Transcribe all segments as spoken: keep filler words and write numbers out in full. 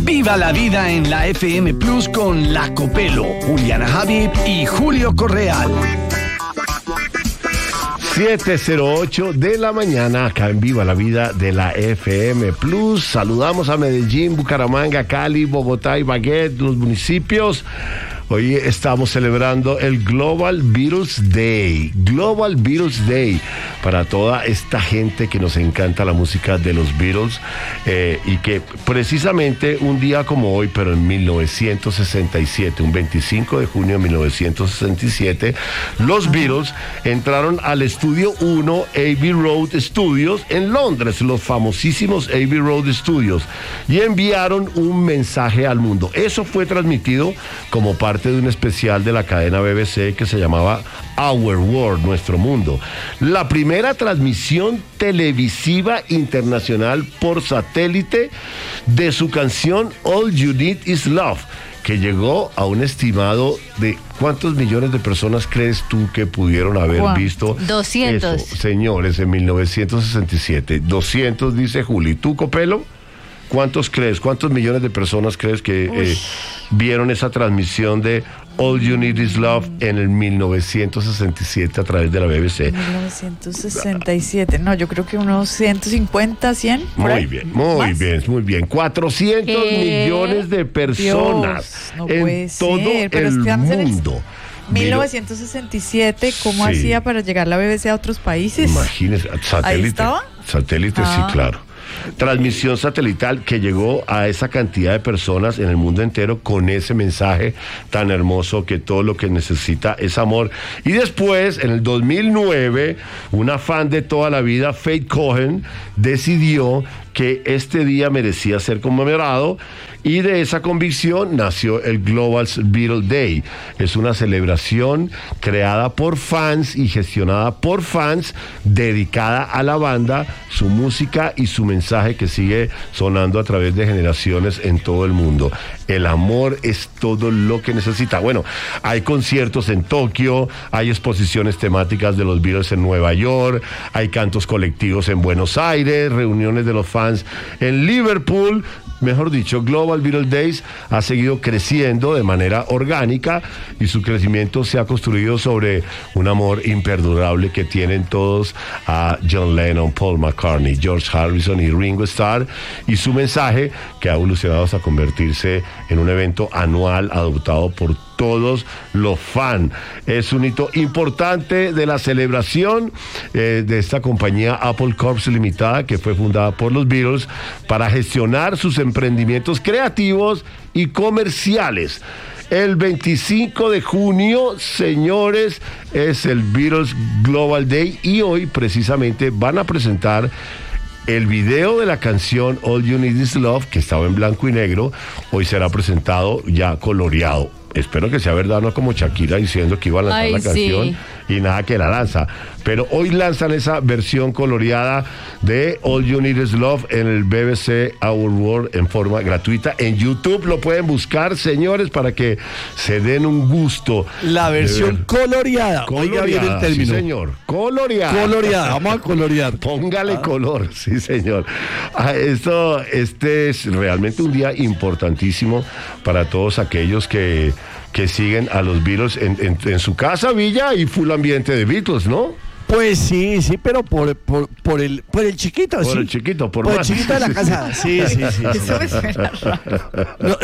Viva la vida en la F M Plus con La Copelo, Juliana Habib y Julio Correal. siete cero ocho de la mañana, acá en Viva la Vida de la F M Plus. Saludamos a Medellín, Bucaramanga, Cali, Bogotá y Baguette, los municipios. Hoy estamos celebrando el Global Beatles Day. Global Beatles Day para toda esta gente que nos encanta la música de los Beatles eh, y que precisamente un día como hoy, pero en mil novecientos sesenta y siete, un veinticinco de junio de mil novecientos sesenta y siete, los Beatles entraron al estudio uno Abbey Road Studios en Londres, los famosísimos Abbey Road Studios, y enviaron un mensaje al mundo. Eso fue transmitido como parte de un especial de la cadena B B C que se llamaba Our World, Nuestro Mundo. La primera transmisión televisiva internacional por satélite de su canción All You Need Is Love, que llegó a un estimado de ¿cuántos millones de personas crees tú que pudieron haber wow. visto? doscientos. Eso, señores, en mil novecientos sesenta y siete. doscientos, dice Juli. ¿Tú, Copelo? ¿Cuántos crees? ¿Cuántos millones de personas crees que eh, vieron esa transmisión de All You Need Is Love en el mil novecientos sesenta y siete a través de la B B C? mil novecientos sesenta y siete, no, yo creo que unos ciento cincuenta, cien. Muy bien, muy ¿Más? bien, muy bien. cuatrocientos ¿Qué? millones de personas Dios, no en todo ser, pero el es mundo. mil novecientos sesenta y siete, ¿cómo sí. hacía para llegar la B B C a otros países? Imagínese, satélite. ¿Ahí estaba? Satélite, ah. sí, claro. Transmisión satelital que llegó a esa cantidad de personas en el mundo entero con ese mensaje tan hermoso que todo lo que necesita es amor. Y después, en el dos mil nueve, una fan de toda la vida, Faith Cohen, decidió que este día merecía ser conmemorado, y de esa convicción nació el Global Beatles Day. Es una celebración creada por fans y gestionada por fans, dedicada a la banda, su música y su mensaje que sigue sonando a través de generaciones en todo el mundo. El amor es todo lo que necesita. Bueno, hay conciertos en Tokio, hay exposiciones temáticas de los Beatles en Nueva York, hay cantos colectivos en Buenos Aires, reuniones de los fans en Liverpool. Mejor dicho, Global Beatles Days ha seguido creciendo de manera orgánica y su crecimiento se ha construido sobre un amor imperdurable que tienen todos a John Lennon, Paul McCartney, George Harrison y Ringo Starr, y su mensaje que ha evolucionado hasta convertirse en un evento anual adoptado por todos los fans. Es un hito importante de la celebración eh, de esta compañía Apple Corps Limitada, que fue fundada por los Beatles para gestionar sus emprendimientos creativos y comerciales. El veinticinco de junio, señores, es el Beatles Global Day, y hoy precisamente van a presentar el video de la canción All You Need Is Love, que estaba en blanco y negro. Hoy será presentado ya coloreado. Espero que sea verdad, no como Shakira diciendo que iba a lanzar Ay, la canción sí. y nada que la lanza. Pero hoy lanzan esa versión coloreada de All You Need Is Love en el B B C Our World en forma gratuita. En YouTube lo pueden buscar, señores, para que se den un gusto. La versión coloreada. Coloreada, Oiga bien el término. Sí, señor. Coloreada. Coloreada, vamos a colorear. Póngale ah. color, sí, señor. Ah, esto, este es realmente un día importantísimo para todos aquellos que... que siguen a los Beatles en, en, en su casa, villa y full ambiente de Beatles, ¿no? Pues sí, sí, pero por, por, por, el, por el chiquito, por sí. Por el chiquito, por, por más. el chiquito de la casa. Sí, sí, sí. Eso me suena raro. No,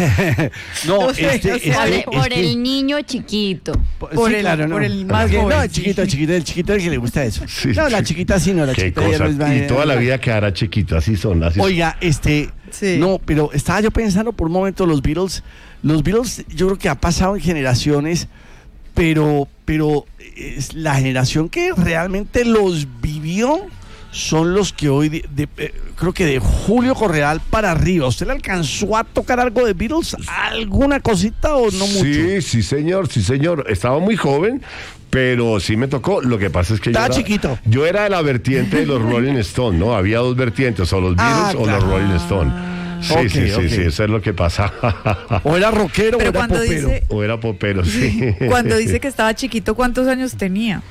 no, este, este, este, por el niño chiquito. Por, sí, el, claro, no. por el más Porque, joven. No, el chiquito, el chiquito, el chiquito es el que le gusta eso. Sí, no, la chiquita sí, no, la chiquita cosa. ya no es más, y toda la vida quedará chiquito, así son. Así Oiga, este... Sí. No, pero estaba yo pensando por un momento los Beatles. Los Beatles yo creo que ha pasado en generaciones, pero, pero es la generación que realmente los vivió son los que hoy, de, de, eh, creo que de Julio Correal para arriba. ¿Usted le alcanzó a tocar algo de Beatles? ¿Alguna cosita o no mucho? Sí, sí señor, sí señor. Estaba muy joven, pero sí me tocó. Lo que pasa es que Estaba yo era, chiquito. Yo era de la vertiente de los Rolling Stones, ¿no? Había dos vertientes, o los Beatles ah, o claro. los Rolling Stones. Sí, okay, sí, sí, okay. sí, eso es lo que pasa. O era rockero pero o era popero. Dice, o era popero, sí. Cuando dice que estaba chiquito, ¿cuántos años tenía?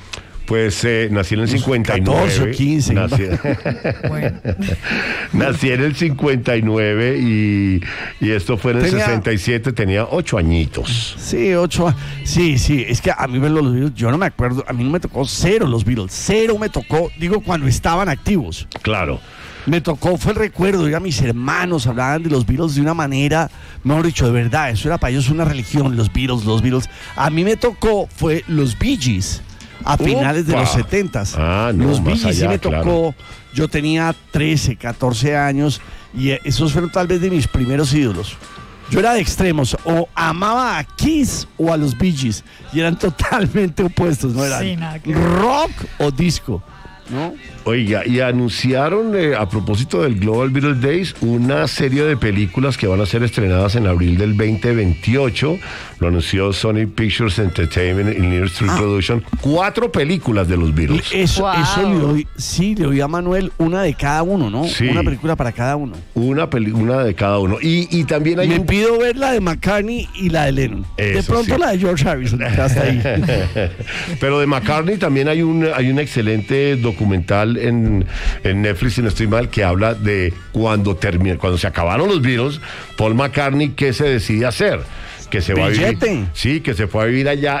Pues eh, nací en el cincuenta y nueve. catorce o quince. Nací, Bueno. nací en el cincuenta y nueve y, y esto fue en el Tenía- sesenta y siete, tenía ocho añitos. Sí, ocho. a- Sí, sí, es que a mí verlo los Beatles, yo no me acuerdo, a mí no me tocó cero los Beatles, cero me tocó, digo, cuando estaban activos. Claro. Me tocó, fue el recuerdo, ya mis hermanos hablaban de los Beatles de una manera, mejor dicho, de verdad, eso era para ellos una religión, los Beatles, los Beatles. A mí me tocó, fue los Bee Gees, a finales de Opa. los setentas. Ah, no, los Bee más Gees sí allá, me tocó, claro. yo tenía trece, catorce años, y eh, esos fueron tal vez de mis primeros ídolos. Yo era de extremos, o amaba a Kiss o a los Bee Gees, y eran totalmente opuestos, ¿no? Eran Sí, nada que ver. rock o disco, ¿no? Oiga, y anunciaron eh, a propósito del Global Beatles Days una serie de películas que van a ser estrenadas en abril del veinte veintiocho. Lo anunció Sony Pictures Entertainment y Near Street Ah. Production. Cuatro películas de los Beatles. Eso, Wow. eso le oí, sí, le oí a Manuel una de cada uno, ¿no? Sí. Una película para cada uno. Una, peli- una de cada uno. Y, y también hay Me un... pido ver la de McCartney y la de Lennon. de Eso pronto sí. la de George Harrison, que hasta ahí. Pero de McCartney también hay un, hay un excelente documental en, en Netflix, si no estoy mal, que habla de cuando, termi- cuando se acabaron los Beatles, Paul McCartney, ¿qué se decide hacer? Que se va a vivir. Billete. Sí, que se fue a vivir allá.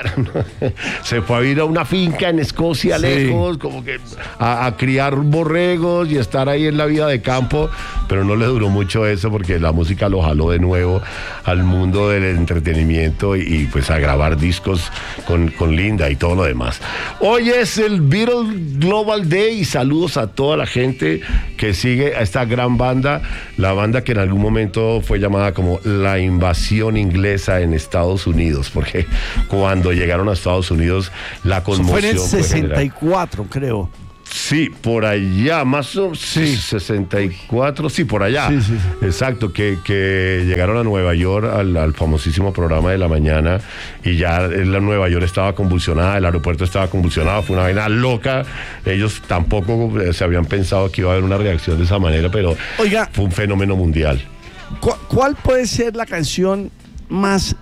Se fue a vivir a una finca en Escocia, Sí. lejos, como que a, a criar borregos y estar ahí en la vida de campo. Pero no le duró mucho eso porque la música lo jaló de nuevo al mundo del entretenimiento y, y, pues a grabar discos con, con Linda y todo lo demás. Hoy es el Beatles Global Day y saludos a toda la gente que sigue a esta gran banda, la banda que en algún momento fue llamada como la invasión inglesa en Estados Unidos, porque cuando llegaron a Estados Unidos la Eso conmoción fue en el fue sesenta y general. cuatro, creo. Sí, por allá, más o menos, Sí. sesenta y cuatro, sí, por allá. Sí, sí, sí. Exacto, que, que llegaron a Nueva York al, al famosísimo programa de la mañana y ya la Nueva York estaba convulsionada, el aeropuerto estaba convulsionado, fue una vaina loca. Ellos tampoco eh, se habían pensado que iba a haber una reacción de esa manera, pero Oiga. fue un fenómeno mundial. ¿Cu- ¿Cuál puede ser la canción más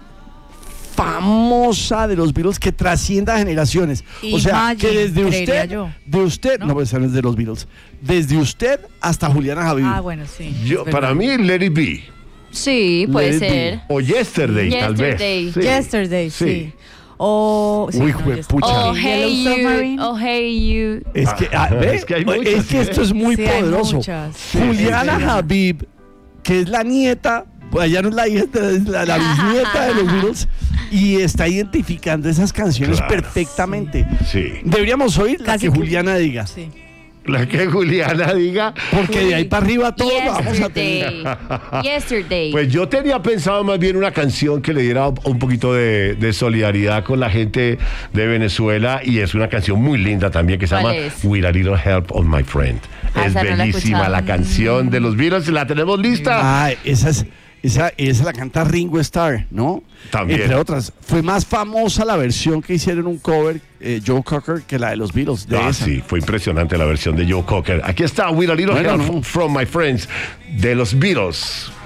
famosa de los Beatles que trascienda generaciones? O sea, Imagine, que desde creería usted, yo. de usted, no, ¿No? pues esa no es de los Beatles, desde usted hasta Juliana Javier. Ah, bueno, sí. Yo, es para verdad. mí, Let It Be Sí, puede Let it be. ser. o Yesterday, tal vez. Yesterday. Sí. Yesterday, sí. O. sí, Uy, no, jue- Yesterday. pucha. Oh, hey Yellow you. Submarine. Oh, hey you. Es que, ah, Ah, ¿ve? es que hay Es muchas, que esto es muy Sí, hay poderoso. muchas. Juliana sí, sí. Habib, que es la nieta, pues ella no es la hija, es la, la bisnieta de los Beatles, y está identificando esas canciones Claro. perfectamente. Sí. Deberíamos oír la Casi que que- Juliana diga, Sí. La que Juliana diga. porque de ahí para arriba todos lo vamos a tener. Yesterday. Yesterday. Pues yo tenía pensado más bien una canción que le diera un poquito de, de solidaridad con la gente de Venezuela y es una canción muy linda también que se ¿Cuál llama es? With a Little Help of My Friend. Ah, es esa no la he bellísima escuchado. la canción de los Beatles, la tenemos lista. Ah, esa es, esa, esa la canta Ringo Starr, ¿no? También. Entre otras. Fue más famosa la versión que hicieron un cover, eh, Joe Cocker, que la de los Beatles. De Ah, esa. sí, fue impresionante la versión de Joe Cocker. Aquí está With a Little Bueno, Help no. from My Friends de los Beatles.